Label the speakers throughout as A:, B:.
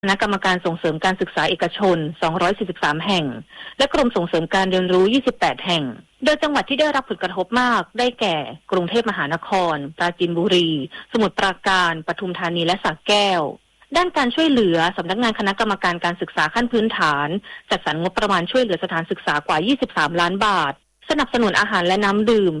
A: คณะกรรมการส่งเสริมการศึกษาเอกชน243แห่งและกรมส่งเสริมการเรียนรู้28แห่งโดยจังหวัดที่ได้รับผลกระทบมากได้แก่กรุงเทพมหานครปราจีนบุรีสมุทรปราการปทุมธานีและสระแก้วด้านการช่วยเหลือสำนักงานคณะกรรมการการศึกษาขั้นพื้นฐานจัดสรรงบประมาณช่วยเหลือสถานศึกษากว่า23ล้านบาทสนับสนุนอาหารและน้ำดื่ม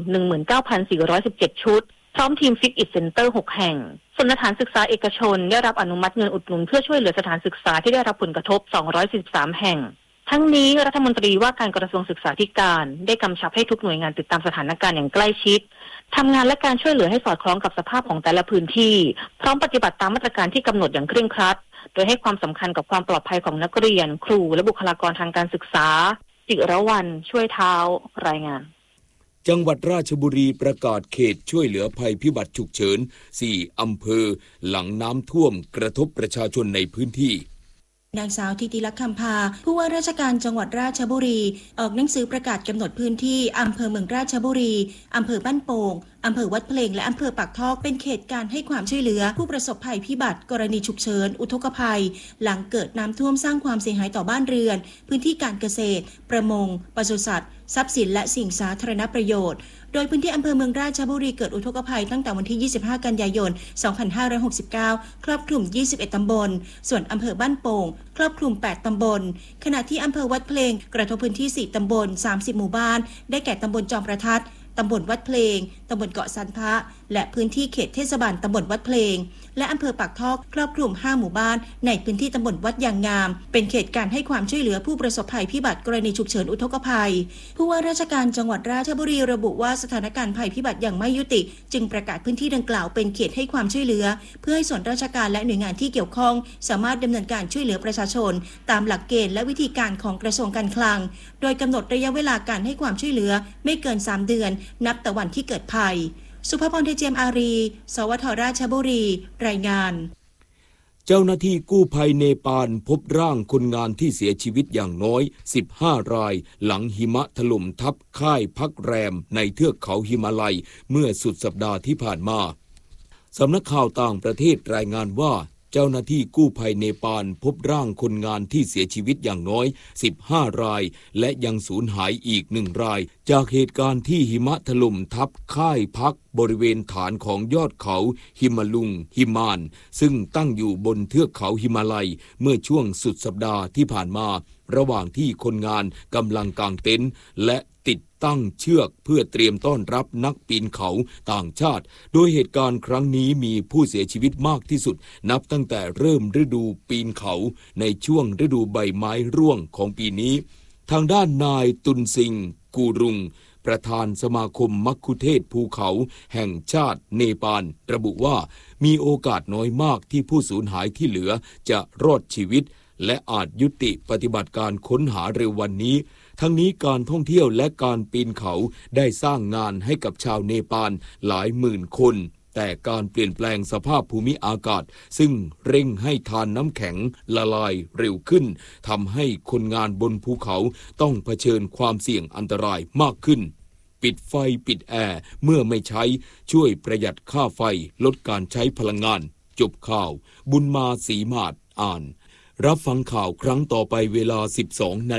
A: 19,417 ชุดพร้อมทีมฟิตอิทเซ็นเตอร์6แห่งส่วนสถานศึกษาเอกชนได้รับอนุมัติเงินอุดหนุนเพื่อช่วยเหลือสถานศึกษาที่ได้รับผลกระทบ243แห่งทั้งนี้รัฐมนตรีว่าการกระทรวงศึกษาธิการได้กำชับให้ทุกหน่วยงานติดตามสถานการณ์อย่างใกล้ชิดทำงานและการช่วยเหลือให้สอดคล้องกับสภาพของแต่ละพื้นที่พร้อมปฏิบัติตามมาตรการที่กำหนดอย่างเคร่งครัดโดยให้ความสำคัญกับความปลอดภัยของนักเรียนครูและบุคลากรทางการศึกษาจิรวรรณช่วยเท้ารายงาน
B: จังหวัดราชบุรีประกาศเขตช่วยเหลือภัยพิบัติฉุกเฉิน4อำเภอหลังน้ำท่วมกระทบประชาชนในพื้นที่
C: นางสาวธิติลักษณ์คำพาผู้ว่าราชการจังหวัดราชบุรีออกหนังสือประกาศกำหนดพื้นที่อำเภอเมืองราชบุรีอำเภอบ้านโป่งอำเภอวัดเพลงและอำเภอปากท่อเป็นเขตการให้ความช่วยเหลือผู้ประสบภัยพิบัติกรณีฉุกเฉินอุทกภัยหลังเกิดน้ำท่วมสร้างความเสียหายต่อบ้านเรือนพื้นที่การเกษตรประมงปศุสัตว์ทรัพย์สินและสิ่งสาธารณประโยชน์โดยพื้นที่อำเภอเมืองราชบุรีเกิดอุทกภัยตั้งแต่วันที่25กันยายน2569ครอบคลุม21ตำบลส่วนอำเภอบ้านโป่งครอบคลุม8ตำบลขณะที่อำเภอวัดเพลงกระทบพื้นที่4ตำบล30หมู่บ้านได้แก่ตำบลจอมประทัดตำบลวัดเพลงตำบลเกาะสันพะและพื้นที่เขตเทศบาลตำบลวัดเพลงและอำเภอปากท่อครอบคลุม5หมู่บ้านในพื้นที่ตำบลวัดยางงามเป็นเขตการให้ความช่วยเหลือผู้ประสบภัยพิบัติกรณีฉุกเฉินอุทกภัยผู้ว่าราชการจังหวัดราชบุรีระบุว่าสถานการณ์ภัยพิบัติยังไม่ยุติจึงประกาศพื้นที่ดังกล่าวเป็นเขตให้ความช่วยเหลือเพื่อให้ส่วนราชการและหน่วยงานที่เกี่ยวข้องสามารถดำเนินการช่วยเหลือประชาชนตามหลักเกณฑ์และวิธีการของกระทรวงการคลังโดยกำหนดระยะเวลาการให้ความช่วยเหลือไม่เกิน3เดือนนับแต่วันที่เกิดภัยสุภพร เทเจียมอารีสวทราชบุรีรายงาน
B: เจ้าหน้าที่กู้ภัยเนปาลพบร่างคนงานที่เสียชีวิตอย่างน้อย15รายหลังหิมะถล่มทับค่ายพักแรมในเทือกเขาหิมาลัยเมื่อสุดสัปดาห์ที่ผ่านมาสำนักข่าวต่างประเทศรายงานว่าเจ้าหน้าที่กู้ภัยเนปาลพบร่างคนงานที่เสียชีวิตอย่างน้อย15รายและยังสูญหายอีก1รายจากเหตุการณ์ที่หิมะถล่มทับค่ายพักบริเวณฐานของยอดเขาหิมาลุงหิมานซึ่งตั้งอยู่บนเทือกเขาหิมาลัยเมื่อช่วงสุดสัปดาห์ที่ผ่านมาระหว่างที่คนงานกำลังกางเต็นท์และติดตั้งเชือกเพื่อเตรียมต้อนรับนักปีนเขาต่างชาติโดยเหตุการณ์ครั้งนี้มีผู้เสียชีวิตมากที่สุดนับตั้งแต่เริ่มฤดูปีนเขาในช่วงฤดูใบไม้ร่วงของปีนี้ทางด้านนายตุนซิงกูรุงประธานสมาคมมัคคุเทศก์ภูเขาแห่งชาติเนปาลระบุว่ามีโอกาสน้อยมากที่ผู้สูญหายที่เหลือจะรอดชีวิตและอาจยุติปฏิบัติการค้นหาเร็ววันนี้ทั้งนี้การท่องเที่ยวและการปีนเขาได้สร้างงานให้กับชาวเนปาลหลายหมื่นคนแต่การเปลี่ยนแปลงสภาพภูมิอากาศซึ่งเร่งให้ทานน้ำแข็งละลายเร็วขึ้นทำให้คนงานบนภูเขาต้องเผชิญความเสี่ยงอันตรายมากขึ้นปิดไฟปิดแอร์เมื่อไม่ใช้ช่วยประหยัดค่าไฟลดการใช้พลังงานจบข่าวบุญมาศรีมาศอ่านรับฟังข่าวครั้งต่อไปเวลา 12:00 น.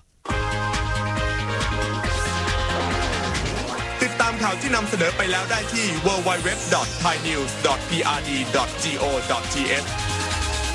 D: ติดตามข่าวที่นำเสนอไปแล้วได้ที่ www.thainews.prd.go.th